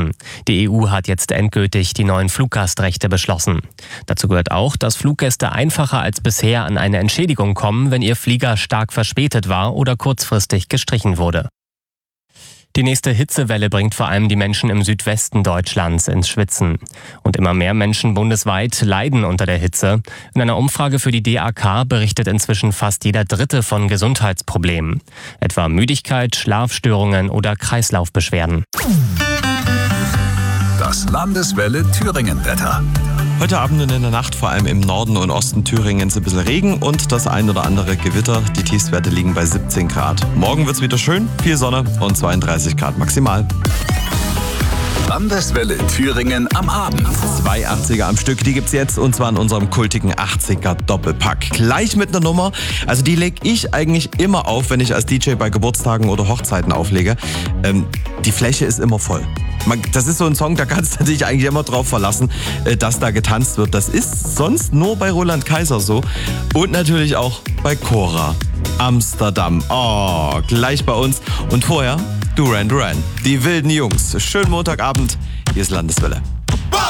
müssen. Die EU hat jetzt endgültig die neuen Fluggastrechte beschlossen. Dazu gehört auch, dass Fluggäste einfacher als bisher an eine Entschädigung kommen, wenn ihr Flieger stark verspätet war oder kurzfristig gestrichen wurde. Die nächste Hitzewelle bringt vor allem die Menschen im Südwesten Deutschlands ins Schwitzen. Und immer mehr Menschen bundesweit leiden unter der Hitze. In einer Umfrage für die DAK berichtet inzwischen fast jeder Dritte von Gesundheitsproblemen. Etwa Müdigkeit, Schlafstörungen oder Kreislaufbeschwerden. Das Landeswelle Thüringen-Wetter. Heute Abend und in der Nacht vor allem im Norden und Osten Thüringens ein bisschen Regen und das ein oder andere Gewitter. Die Tiefstwerte liegen bei 17 Grad. Morgen wird's wieder schön, viel Sonne und 32 Grad maximal. Landeswelle Thüringen am Abend. 2 80er am Stück, die gibt's jetzt und zwar in unserem kultigen 80er Doppelpack. Gleich mit einer Nummer, also die lege ich eigentlich immer auf, wenn ich als DJ bei Geburtstagen oder Hochzeiten auflege. Die Fläche ist immer voll. Das ist so ein Song, da kannst du dich eigentlich immer drauf verlassen, dass da getanzt wird. Das ist sonst nur bei Roland Kaiser so und natürlich auch bei Cora. Amsterdam, gleich bei uns. Und vorher Duran Duran, die wilden Jungs. Schönen Montagabend, hier ist Landeswelle.